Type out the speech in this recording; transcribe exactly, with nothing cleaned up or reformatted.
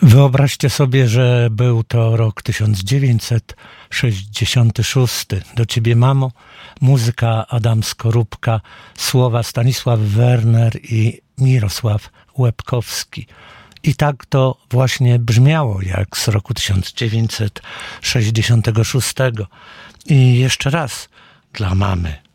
Wyobraźcie sobie, że był to rok tysiąc dziewięćset sześćdziesiąty szósty. Do ciebie, mamo, muzyka Adam Skorupka, słowa Stanisław Werner i Mirosław Łebkowski. I tak to właśnie brzmiało, jak z roku tysiąc dziewięćset sześćdziesiątego szóstego. I jeszcze raz dla mamy.